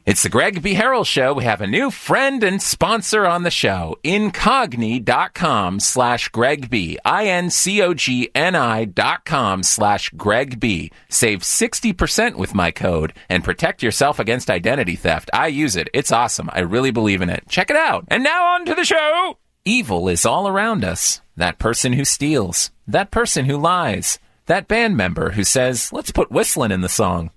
It's the Greg B. Harrell Show. We have a new friend and sponsor on the show, Incogni.com/Greg B. INCOGNI.com/Greg B. Save 60% with my code and protect yourself against identity theft. I use it. It's awesome. I really believe in it. Check it out. And now on to the show. Evil is all around us. That person who steals. That person who lies. That band member who says, let's put whistling in the song.